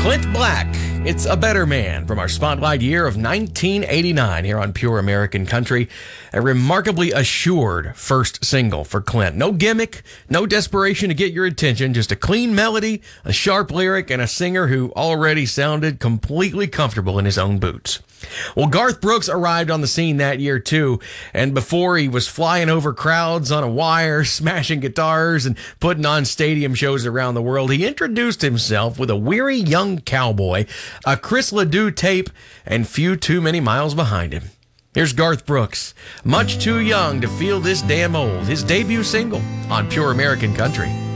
Clint Black, It's a Better Man, from our spotlight year of 1989 here on Pure American Country. A remarkably assured first single for Clint. No gimmick, no desperation to get your attention, just a clean melody, a sharp lyric, and a singer who already sounded completely comfortable in his own boots. Well, Garth Brooks arrived on the scene that year too, and before he was flying over crowds on a wire, smashing guitars, and putting on stadium shows around the world, he introduced himself with a weary young cowboy, a Chris Ledoux tape, and few too many miles behind him. Here's Garth Brooks, Much Too Young to Feel This Damn Old, his debut single on Pure American Country.